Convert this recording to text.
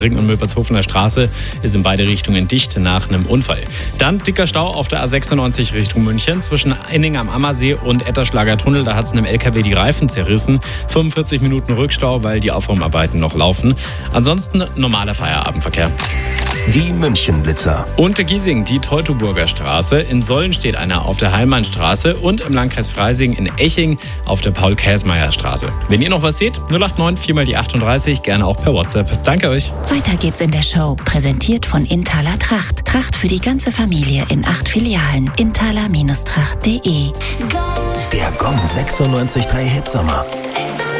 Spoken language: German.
Ring- und Milpertshofener Straße ist in beide Richtungen dicht nach einem Unfall. Dann dicker Stau auf der A96 Richtung München zwischen Inning am Ammersee und Etterschlager Tunnel. Da hat es einem LKW die Reifen zerrissen. 45 Minuten Rückstau, weil die Aufräumarbeiten noch laufen. Ansonsten normaler Feierabendverkehr. Die München-Blitzer. Unter Giesing die Teutoburger Straße. In Solln steht einer auf der Heilmannstraße und im Landkreis Freising in Eching auf der Paul-Käsmeier-Straße. Wenn ihr noch was seht, 089 4 mal die 38, gerne auch per WhatsApp. Danke euch. Weiter geht's in der Show. Präsentiert von Inthaler Tracht. Tracht für die ganze Familie in 8 Filialen. Inthaler-Tracht.de. Der Gong 96.3 Hitsommer.